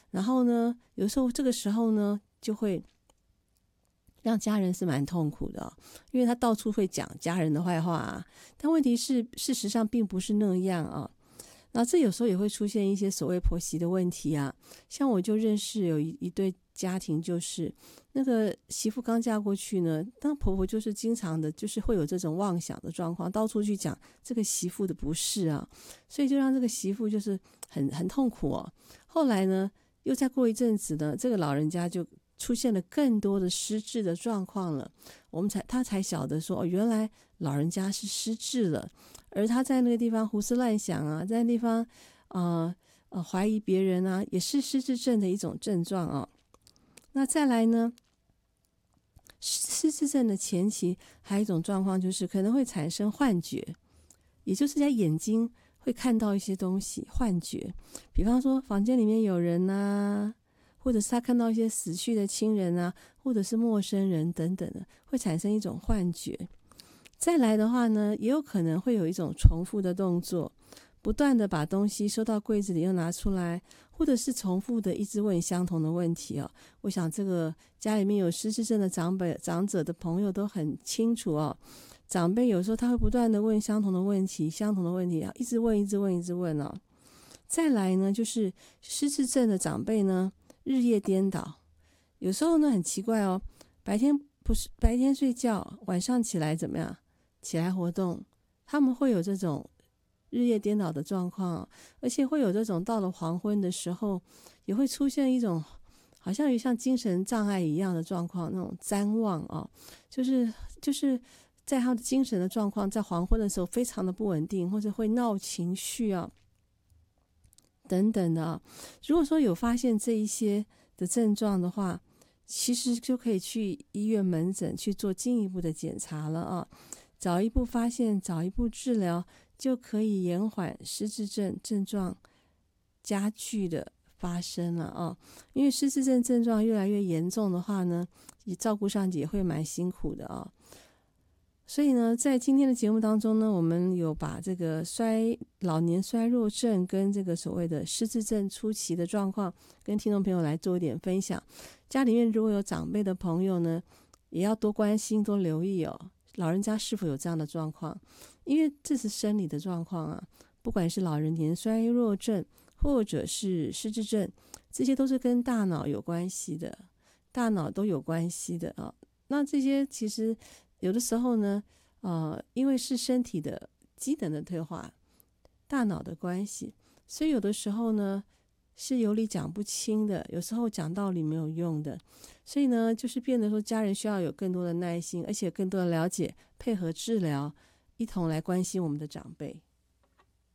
然后呢，有时候这个时候呢，就会让家人是蛮痛苦的因为他到处会讲家人的坏话啊。但问题是，事实上并不是那样啊。那这有时候也会出现一些所谓婆媳的问题啊。像我就认识有一对家庭，就是那个媳妇刚嫁过去呢，当婆婆就是经常的，就是会有这种妄想的状况，到处去讲这个媳妇的不是啊，所以就让这个媳妇就是很痛苦哦。后来呢，又再过一阵子呢，这个老人家就出现了更多的失智的状况了。他才晓得说，原来老人家是失智了，而他在那个地方胡思乱想啊，在那地方怀疑别人啊，也是失智症的一种症状啊。那再来呢，失智症的前期还有一种状况，就是可能会产生幻觉，也就是在眼睛会看到一些东西，幻觉，比方说房间里面有人啊，或者是他看到一些死去的亲人啊，或者是陌生人等等的，会产生一种幻觉。再来的话呢，也有可能会有一种重复的动作，不断的把东西收到柜子里又拿出来，或者是重复的一直问相同的问题哦。我想这个家里面有失智症的长者的朋友都很清楚哦。长辈有时候他会不断的问相同的问题啊，一直问哦。再来呢，就是失智症的长辈呢，日夜颠倒，有时候呢很奇怪哦，白天睡觉，晚上起来怎么样？起来活动，他们会有这种日夜颠倒的状况，而且会有这种到了黄昏的时候，也会出现一种好像有像精神障碍一样的状况，那种谵妄啊，就是在他的精神的状况，在黄昏的时候非常的不稳定，或者会闹情绪啊等等的啊。如果说有发现这一些的症状的话，其实就可以去医院门诊去做进一步的检查了啊。早一步发现，早一步治疗，就可以延缓失智症症状加剧的发生了啊。因为失智症症状越来越严重的话呢，你照顾上也会蛮辛苦的啊。所以呢，在今天的节目当中呢，我们有把这个老年衰弱症跟这个所谓的失智症初期的状况，跟听众朋友来做一点分享。家里面如果有长辈的朋友呢，也要多关心、多留意哦。老人家是否有这样的状况？因为这是生理的状况啊，不管是老人年衰弱症或者是失智症，这些都是跟大脑有关系的，大脑都有关系的啊。那这些其实有的时候呢，因为是身体的机能的退化，大脑的关系，所以有的时候呢是有理讲不清的，有时候讲道理没有用的。所以呢，就是变得说家人需要有更多的耐心，而且更多的了解，配合治疗，一同来关心我们的长辈。